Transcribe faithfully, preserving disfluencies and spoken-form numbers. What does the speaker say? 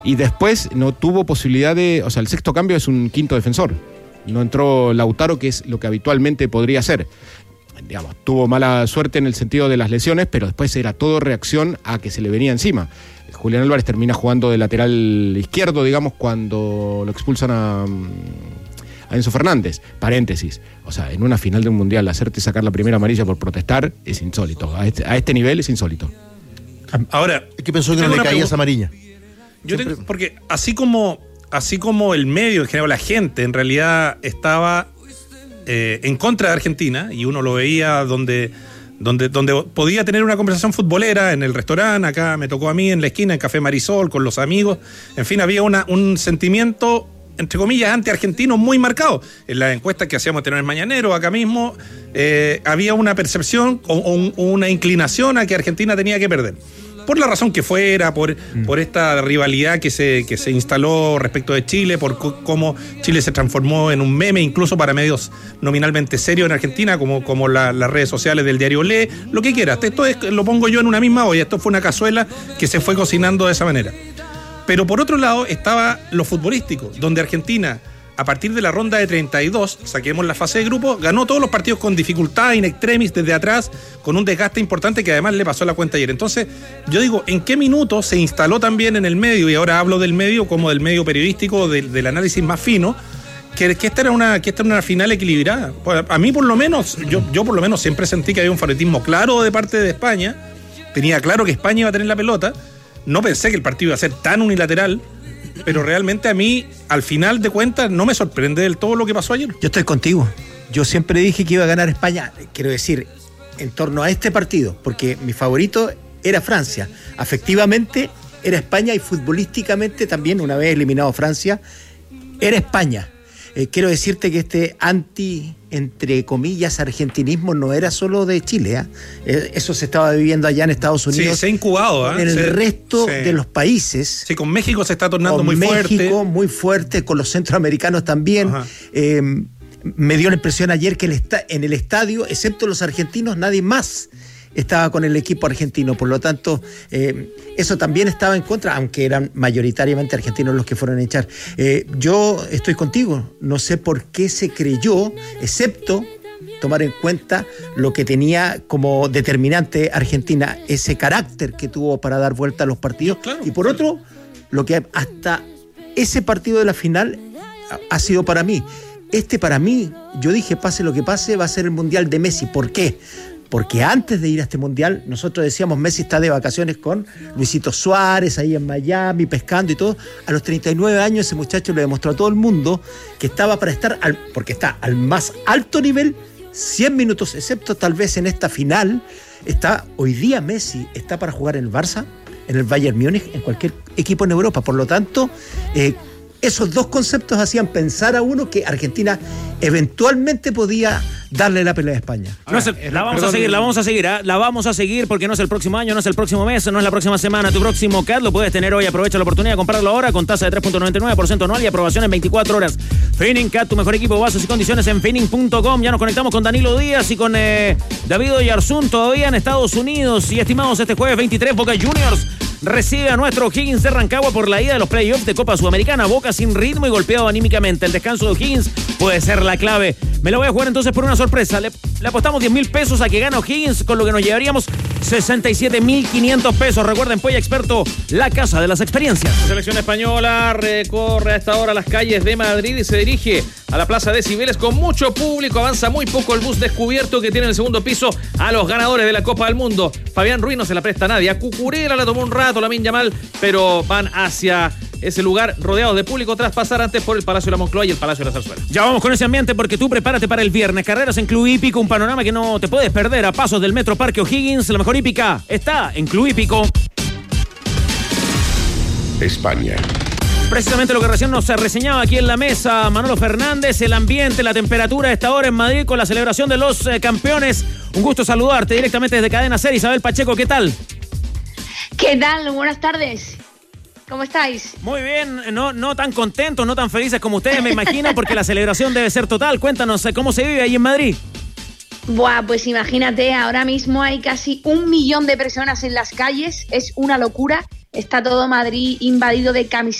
Y después no tuvo posibilidad de... O sea, el sexto cambio es un quinto defensor. No entró Lautaro, que es lo que habitualmente podría hacer. Digamos, tuvo mala suerte en el sentido de las lesiones, pero después era todo reacción a que se le venía encima. Julián Álvarez termina jugando de lateral izquierdo, digamos, cuando lo expulsan a, a Enzo Fernández. Paréntesis. O sea, en una final de un mundial, hacerte sacar la primera amarilla por protestar es insólito. A este, a este nivel es insólito. Ahora, ¿qué pensó que no le caía esa amarilla? Yo tengo, porque así como, así como el medio, en general, la gente, en realidad estaba eh, en contra de Argentina, y uno lo veía donde, donde, donde podía tener una conversación futbolera en el restaurante, acá me tocó a mí en la esquina, en Café Marisol, con los amigos. En fin, había una, un sentimiento, entre comillas, anti-argentino muy marcado. En las encuestas que hacíamos tener el Mañanero, acá mismo, eh, había una percepción o, o una inclinación a que Argentina tenía que perder. Por la razón que fuera, por, mm. por esta rivalidad que se, que se instaló respecto de Chile, por c- cómo Chile se transformó en un meme, incluso para medios nominalmente serios en Argentina, como, como la, las redes sociales del diario Le, lo que quieras. Esto es, lo pongo yo en una misma olla, esto fue una cazuela que se fue cocinando de esa manera. Pero por otro lado estaba lo futbolístico, donde Argentina, a partir de la ronda de treinta y dos, saquemos la fase de grupo, ganó todos los partidos con dificultad, in extremis, desde atrás, con un desgaste importante que además le pasó la cuenta ayer. Entonces, yo digo, ¿en qué minuto se instaló también en el medio, y ahora hablo del medio como del medio periodístico, del, del análisis más fino, que, que, esta era una, que esta era una final equilibrada? A mí por lo menos, yo, yo por lo menos siempre sentí que había un favoritismo claro de parte de España, tenía claro que España iba a tener la pelota, no pensé que el partido iba a ser tan unilateral, pero realmente a mí, al final de cuentas, no me sorprende del todo lo que pasó ayer. Yo estoy contigo. Yo siempre dije que iba a ganar España, quiero decir, en torno a este partido, porque mi favorito era Francia. Afectivamente era España y futbolísticamente también, una vez eliminado Francia, era España. Eh, quiero decirte que este anti, entre comillas, argentinismo no era solo de Chile, ¿eh? Eh, eso se estaba viviendo allá en Estados Unidos. Sí, se ha incubado, ¿eh? En el se, resto sí. de los países. Sí, con México se está tornando con muy México, fuerte. México muy fuerte, con los centroamericanos también. Eh, me dio la impresión ayer que el esta- en el estadio, excepto los argentinos, nadie más estaba con el equipo argentino, por lo tanto eh, eso también estaba en contra, aunque eran mayoritariamente argentinos los que fueron a echar. Eh, yo estoy contigo, no sé por qué se creyó, excepto tomar en cuenta lo que tenía como determinante Argentina, ese carácter que tuvo para dar vuelta a los partidos, claro, y por otro, lo que hasta ese partido de la final ha sido para mí. Este para mí, yo dije, pase lo que pase, va a ser el Mundial de Messi. ¿Por qué? Porque antes de ir a este Mundial, nosotros decíamos, Messi está de vacaciones con Luisito Suárez, ahí en Miami, pescando y todo. A los treinta y nueve años ese muchacho le demostró a todo el mundo que estaba para estar, al, porque está al más alto nivel, cien minutos, excepto tal vez en esta final. Está, hoy día Messi está para jugar en el Barça, en el Bayern Múnich, en cualquier equipo en Europa. Por lo tanto, eh, esos dos conceptos hacían pensar a uno que Argentina eventualmente podía darle la pelea a España. No es el, la vamos Perdón, a seguir, la vamos a seguir, ¿eh? la vamos a seguir porque no es el próximo año, no es el próximo mes, no es la próxima semana. Tu próximo C A D lo puedes tener hoy. Aprovecha la oportunidad de comprarlo ahora con tasa de tres punto noventa y nueve por ciento anual y aprobación en veinticuatro horas. Finning C A D, tu mejor equipo, bases y condiciones en finning punto com. Ya nos conectamos con Danilo Díaz y con eh, David Oyarzún todavía en Estados Unidos. Y estimados, este jueves veintitrés, Boca Juniors recibe a nuestro O'Higgins de Rancagua por la ida de los playoffs de Copa Sudamericana. Boca sin ritmo y golpeado anímicamente. El descanso de O'Higgins puede ser la clave. Me lo voy a jugar entonces por una sorpresa. Le, le apostamos diez mil pesos a que gane O'Higgins, con lo que nos llevaríamos sesenta y siete mil quinientos pesos. Recuerden, Polla Experto, la casa de las experiencias. La selección española recorre a esta hora las calles de Madrid y se dirige a la Plaza de Cibeles con mucho público. Avanza muy poco el bus descubierto que tiene en el segundo piso a los ganadores de la Copa del Mundo. Fabián Ruiz no se la presta a nadie. A Cucurella la tomó un rato, Lamine Yamal, pero van hacia ese lugar rodeados de público tras pasar antes por el Palacio de la Moncloa y el Palacio de la Zarzuela. Ya vamos con ese ambiente porque tú prepárate para el viernes. Carreras en Club Hípico, un panorama que no te puedes perder a pasos del Metro Parque O'Higgins. La mejor hípica está en Club Hípico. España. Precisamente lo que recién nos reseñaba aquí en la mesa Manolo Fernández, el ambiente, la temperatura a esta hora en Madrid con la celebración de los eh, campeones. Un gusto saludarte directamente desde Cadena Ser. Isabel Pacheco, ¿qué tal? ¿Qué tal? Buenas tardes. ¿Cómo estáis? Muy bien, no, no tan contentos, no tan felices como ustedes, me imagino, porque la celebración debe ser total. Cuéntanos, ¿cómo se vive ahí en Madrid? Buah, pues imagínate, ahora mismo hay casi un millón de personas en las calles, es una locura. está todo Madrid invadido de camisetas